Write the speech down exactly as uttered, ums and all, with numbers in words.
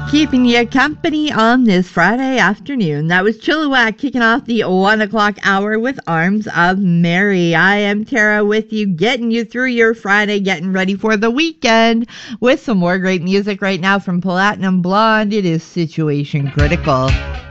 Keeping you company on this Friday afternoon. That was Chilliwack kicking off the one o'clock hour with Arms of Mary. I am Tara with you, getting you through your Friday, getting ready for the weekend with some more great music right now from Platinum Blonde. It is Situation Critical.